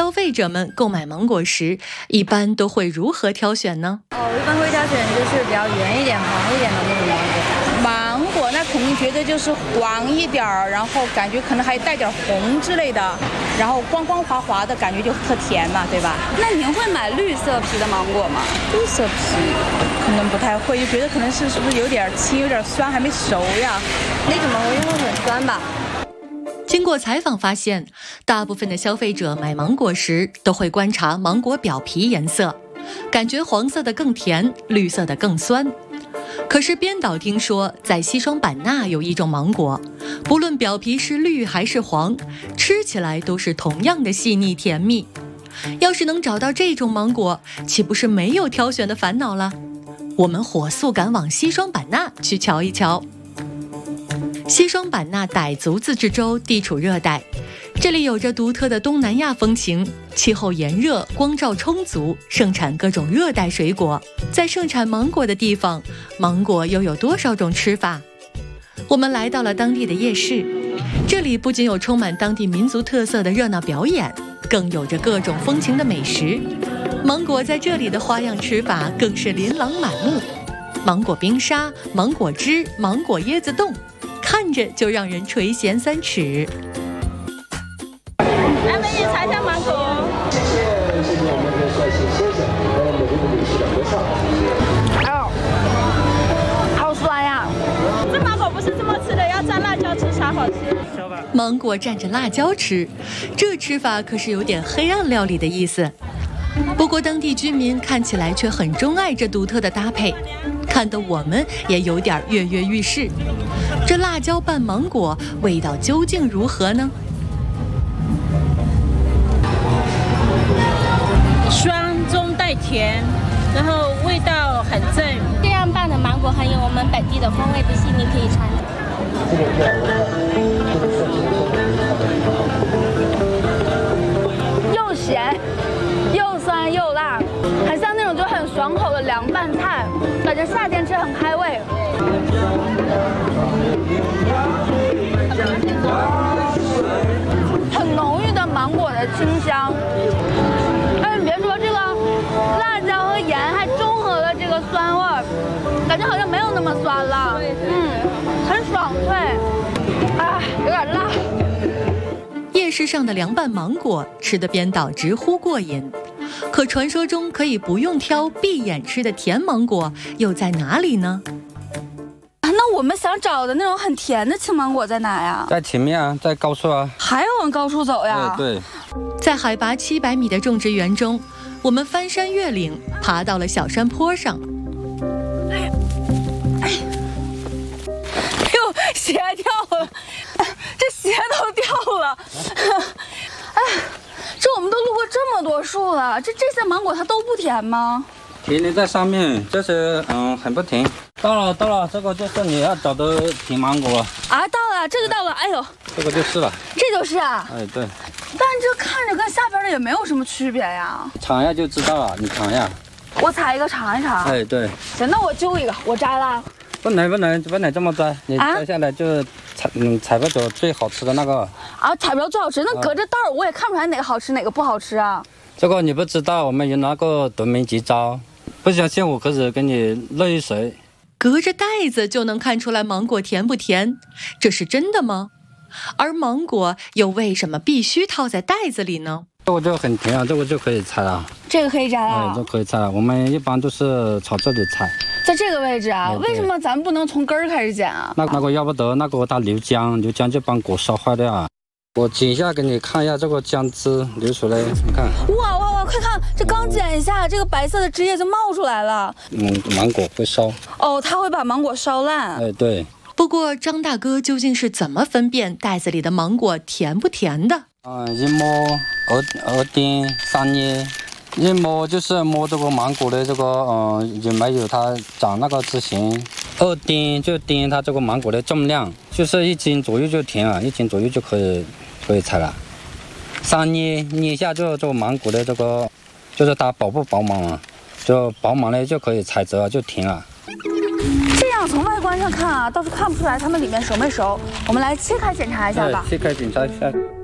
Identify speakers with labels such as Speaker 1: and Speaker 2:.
Speaker 1: 消费者们购买芒果时，一般都会如何挑选呢？
Speaker 2: 我一般会挑选就是比较圆一点、黄一点的那种芒果。芒果那肯定觉得就是黄一点儿，然后感觉可能还带点红之类的，然后光光滑滑的感觉就特甜嘛，对吧？
Speaker 3: 那您会买绿色皮的芒果吗？
Speaker 2: 绿色皮可能不太会，就觉得可能是不是有点青、有点酸，还没熟呀？
Speaker 3: 那种芒果应该会很酸吧？
Speaker 1: 经过采访发现，大部分的消费者买芒果时都会观察芒果表皮颜色，感觉黄色的更甜，绿色的更酸。可是编导听说，在西双版纳有一种芒果，不论表皮是绿还是黄，吃起来都是同样的细腻甜蜜。要是能找到这种芒果，岂不是没有挑选的烦恼了？我们火速赶往西双版纳去瞧一瞧。西双版纳傣族自治州地处热带，这里有着独特的东南亚风情，气候炎热，光照充足，盛产各种热带水果。在盛产芒果的地方，芒果又有多少种吃法？我们来到了当地的夜市，这里不仅有充满当地民族特色的热闹表演，更有着各种风情的美食。芒果在这里的花样吃法更是琳琅满目，芒果冰沙、芒果汁、芒果椰子冻，看着就让人垂涎三尺。
Speaker 2: 来，美女尝一下芒果。
Speaker 3: 哎呦，好酸呀！
Speaker 2: 这芒果不是这么吃的，要蘸辣椒吃才好吃。
Speaker 1: 芒果蘸着辣椒吃，这吃法可是有点黑暗料理的意思。不过当地居民看起来却很钟爱这独特的搭配，看得我们也有点跃跃欲试。这辣椒拌芒果味道究竟如何呢？
Speaker 2: 酸中带甜，然后味道很正。
Speaker 3: 这样拌的芒果很有我们本地的风味的细腻，可以尝。又咸又酸又辣，很像那种就很爽口的凉拌菜，感觉夏天吃很开胃。很浓郁的芒果的清香，但是你别说这个辣椒和盐还中和了这个酸味儿，感觉好像没有那么酸了，很爽脆，啊，有点辣。
Speaker 1: 夜市上的凉拌芒果吃得编导直呼过瘾，可传说中可以不用挑闭眼吃的甜芒果又在哪里呢？
Speaker 3: 那我们想找的那种很甜的青芒果在哪呀？
Speaker 4: 在前面啊，在高处啊。
Speaker 3: 还要往高处走呀？
Speaker 4: 对。
Speaker 1: 在海拔700米的种植园中，我们翻山越岭，爬到了小山坡上。
Speaker 3: 哎呦，鞋掉了，这鞋都掉了。哎，这我们都路过这么多树了，这些芒果它都不甜吗？
Speaker 4: 甜的在上面，这些很不甜。到了，这个就是你要找的甜芒果
Speaker 3: 啊，到了，这就到了。哎呦，
Speaker 4: 这个就是了。
Speaker 3: 这就是啊。
Speaker 4: 哎，对。
Speaker 3: 但这看着跟下边的也没有什么区别呀。
Speaker 4: 尝一下就知道了，你尝一下。
Speaker 3: 我采一个尝一尝。
Speaker 4: 哎，对。
Speaker 3: 行，那我揪一个，我摘了。
Speaker 4: 不能这么摘，你摘下来就采不走最好吃的那个。
Speaker 3: 啊，采不着最好吃，那隔着袋儿我也看不出来哪个好吃哪个不好吃啊。
Speaker 4: 这个你不知道，我们有那个独门绝招，不相信我可以给你热一水。
Speaker 1: 隔着袋子就能看出来芒果甜不甜，这是真的吗？而芒果又为什么必须套在袋子里呢？
Speaker 4: 这个就很甜啊，这个就可以采了。
Speaker 3: 这个可以摘啊？
Speaker 4: 这可以采了。我们一般都是朝这里采。
Speaker 3: 在这个位置啊？为什么咱们不能从根儿开始剪啊？
Speaker 4: 那个要不得，那个它流浆就把果烧坏掉啊。我剪一下给你看一下，这个浆汁流出来，你看。
Speaker 3: 哇！快看，这刚剪一下，这个白色的汁液就冒出来了。
Speaker 4: 芒果会烧。哦，
Speaker 3: 它会把芒果烧烂。
Speaker 4: 哎，对。
Speaker 1: 不过张大哥究竟是怎么分辨袋子里的芒果甜不甜的？
Speaker 4: 一摸二点3捏，一摸就是摸这个芒果的这个有没有它长那个枝形。2点就点它这个芒果的重量，就是1斤左右就甜了，1斤左右就可以采了。3捏一下就这个芒果的这个，就是它饱不饱满啊，就饱满了就可以采摘就甜了。
Speaker 3: 这样从外观上看啊，倒是看不出来它们里面熟没熟。我们来切开检查一下吧。
Speaker 4: 切开检查一下。